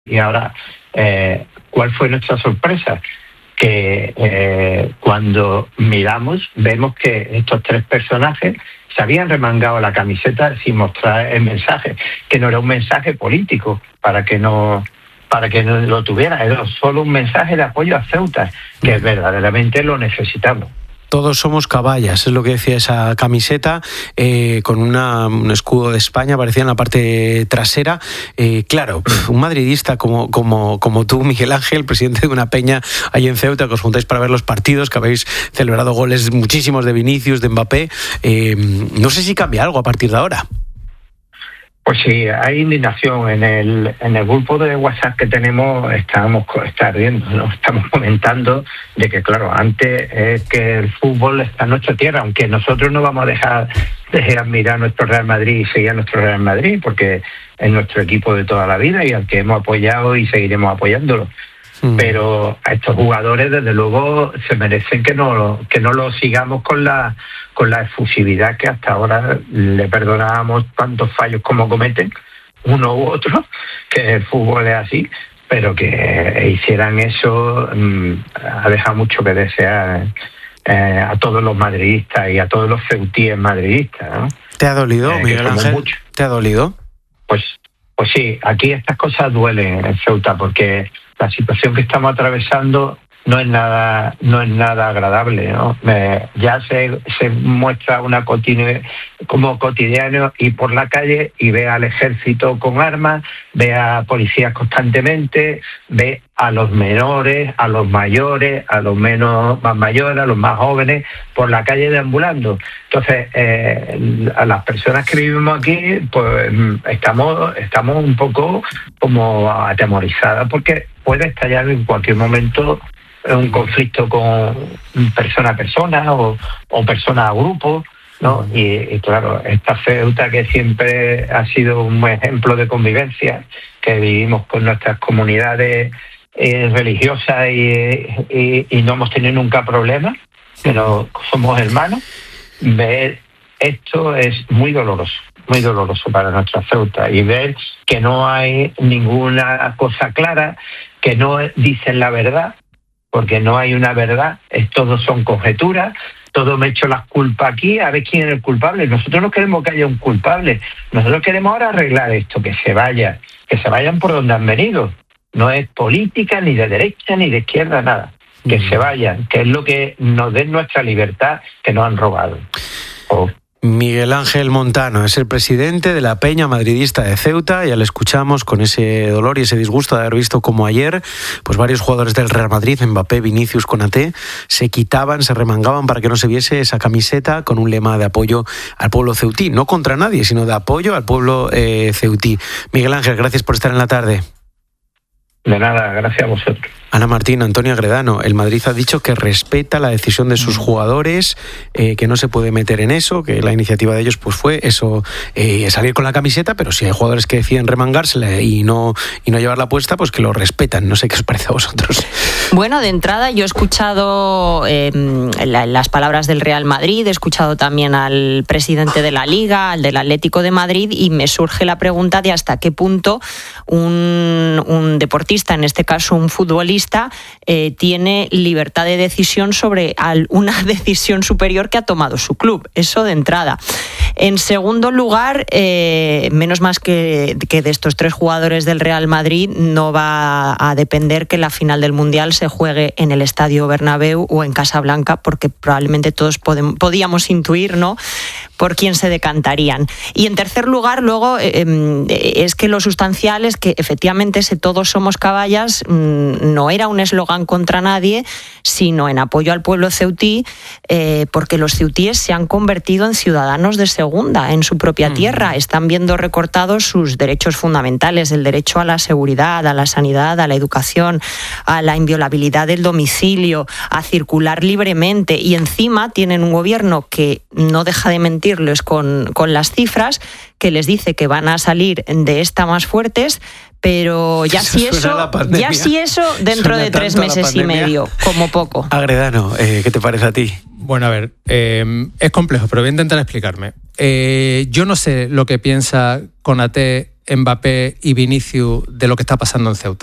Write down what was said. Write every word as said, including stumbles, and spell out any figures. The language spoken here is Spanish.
Y ahora, eh, ¿cuál fue nuestra sorpresa? Que eh, cuando miramos, vemos que estos tres personajes se habían remangado la camiseta sin mostrar el mensaje, que no era un mensaje político, para que no para que no lo tuviera, era solo un mensaje de apoyo a Ceuta, que verdaderamente lo necesitamos. Todos somos caballas, es lo que decía esa camiseta, eh, con una, un escudo de España, aparecía en la parte trasera. Eh, claro, un madridista como, como, como tú, Miguel Ángel, presidente de una peña ahí en Ceuta, que os juntáis para ver los partidos, que habéis celebrado goles muchísimos de Vinicius, de Mbappé, eh, no sé si cambia algo a partir de ahora. Pues sí, hay indignación en el en el grupo de WhatsApp que tenemos. Estamos está viendo, ¿no? Estamos comentando de que, claro, antes es que el fútbol está en nuestra tierra, aunque nosotros no vamos a dejar de admirar nuestro Real Madrid y seguir a nuestro Real Madrid, porque es nuestro equipo de toda la vida y al que hemos apoyado y seguiremos apoyándolo. Mm. Pero a estos jugadores, desde luego, se merecen que no que no los sigamos con la con la efusividad que hasta ahora le perdonábamos tantos fallos como cometen, uno u otro, que el fútbol es así, pero que hicieran eso mmm, ha dejado mucho que desear eh, a todos los madridistas y a todos los ceutíes madridistas, ¿no? ¿Te ha dolido, eh, Miguel Ángel? Mucho. ¿Te ha dolido? Pues, pues sí, aquí estas cosas duelen en Ceuta, porque la situación que estamos atravesando no es nada no es nada agradable, ¿no? Eh, ya se, se muestra una continu- como cotidiano ir por la calle y ve al ejército con armas, ve a policías constantemente, ve a los menores, a los mayores, a los menos más mayores, a los más jóvenes por la calle deambulando. Entonces, eh, a las personas que vivimos aquí, pues estamos estamos un poco como atemorizadas, porque puede estallar en cualquier momento un conflicto con persona a persona o, o persona a grupo, ¿no? Y, y claro, esta Ceuta, que siempre ha sido un ejemplo de convivencia, que vivimos con nuestras comunidades eh, religiosas y, y, y no hemos tenido nunca problemas, que no somos hermanos, ver esto es muy doloroso, muy doloroso para nuestra Ceuta, y ver que no hay ninguna cosa clara, que no dicen la verdad, porque no hay una verdad, es, todos son conjeturas, todos me echo las culpas aquí, a ver quién es el culpable. Nosotros no queremos que haya un culpable, nosotros queremos ahora arreglar esto, que se vaya, que se vayan por donde han venido. No es política, ni de derecha, ni de izquierda, nada. Que mm. se vayan, que es lo que nos den nuestra libertad, que nos han robado. Oh. Miguel Ángel Montano es el presidente de la Peña Madridista de Ceuta. Ya le escuchamos con ese dolor y ese disgusto de haber visto como ayer pues varios jugadores del Real Madrid, Mbappé, Vinicius, Konaté, se quitaban, se remangaban para que no se viese esa camiseta con un lema de apoyo al pueblo ceutí, no contra nadie, sino de apoyo al pueblo eh, ceutí. Miguel Ángel, gracias por estar en la tarde. De nada, gracias a vosotros. Ana Martín, Antonio Agredano, el Madrid ha dicho que respeta la decisión de sus jugadores, eh, que no se puede meter en eso, que la iniciativa de ellos pues fue eso, eh, salir con la camiseta, pero si hay jugadores que deciden remangársela y no, y no llevarla puesta, pues que lo respetan. No sé qué os parece a vosotros. Bueno, de entrada yo he escuchado eh, la, las palabras del Real Madrid, he escuchado también al presidente de la Liga, al del Atlético de Madrid, y me surge la pregunta de hasta qué punto un, un deportista, en este caso un futbolista, Eh, tiene libertad de decisión sobre al, una decisión superior que ha tomado su club. Eso de entrada. En segundo lugar, eh, menos más que, que de estos tres jugadores del Real Madrid, no va a depender que la final del Mundial se juegue en el Estadio Bernabéu o en Casablanca, porque probablemente todos podemos, podíamos intuir, ¿no?, por quién se decantarían. Y en tercer lugar, luego, eh, es que lo sustancial es que efectivamente ese todos somos caballas mmm, no era un eslogan contra nadie, sino en apoyo al pueblo ceutí, eh, porque los ceutíes se han convertido en ciudadanos de segunda en su propia tierra. Están viendo recortados sus derechos fundamentales, el derecho a la seguridad, a la sanidad, a la educación, a la inviolabilidad del domicilio, a circular libremente, y encima tienen un gobierno que no deja de mentirles con, con las cifras, que les dice que van a salir de esta más fuertes, pero ya si eso, ya si eso dentro de tres meses y medio, como poco. Agredano, eh, ¿qué te parece a ti? Bueno, a ver, eh, es complejo, pero voy a intentar explicarme. Eh, yo no sé lo que piensa Konaté Mbappé y Vinicius de lo que está pasando en Ceuta?